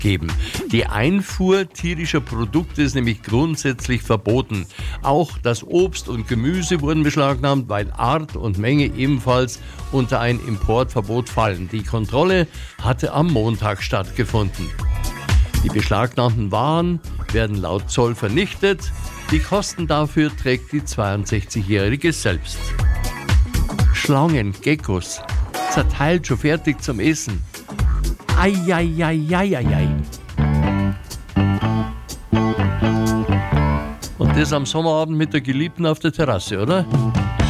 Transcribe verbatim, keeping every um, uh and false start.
geben. Die Einfuhr tierischer Produkte ist nämlich grundsätzlich verboten. Auch das Obst und Gemüse wurden beschlagnahmt, weil Art und Menge ebenfalls unter ein Importverbot fallen. Die Kontrolle hatte am Montag stattgefunden. Die beschlagnahmten Waren werden laut Zoll vernichtet. Die Kosten dafür trägt die zweiundsechzigjährige selbst. Schlangen, Geckos, zerteilt schon fertig zum Essen. Eieieiei. Und das am Sommerabend mit der Geliebten auf der Terrasse, oder?